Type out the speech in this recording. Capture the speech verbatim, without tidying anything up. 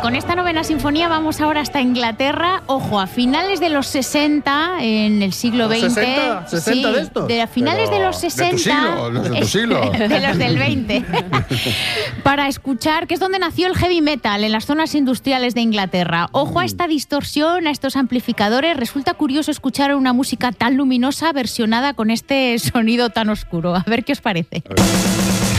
con esta novena sinfonía vamos ahora hasta Inglaterra. Ojo, a finales de los sesenta, en el siglo veinte. ¿sesenta? ¿sesenta sí, de estos? De a finales Pero de los sesenta. De tu siglo, los de tu siglo. De los del veinte. Para escuchar, que es donde nació el heavy metal, en las zonas industriales de Inglaterra. Ojo a esta distorsión, a estos amplificadores. Resulta curioso escuchar una música tan luminosa versionada con este sonido tan oscuro. A ver qué os parece. A ver.